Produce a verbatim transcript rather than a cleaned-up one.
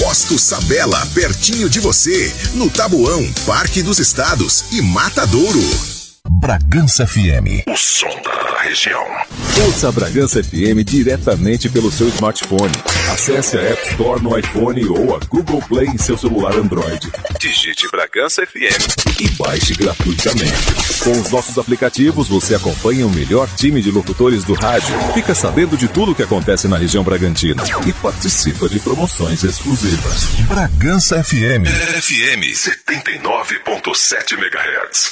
Posto Sabela, pertinho de você, no Tabuão, Parque dos Estados e Matadouro. Bragança F M. O som da região. Ouça a Bragança F M diretamente pelo seu smartphone. Acesse a App Store no iPhone ou a Google Play em seu celular Android. Digite Bragança F M e baixe gratuitamente. Com os nossos aplicativos, você acompanha o melhor time de locutores do rádio, fica sabendo de tudo o que acontece na região Bragantina e participa de promoções exclusivas. Bragança F M. F M setenta e nove ponto sete megahertz.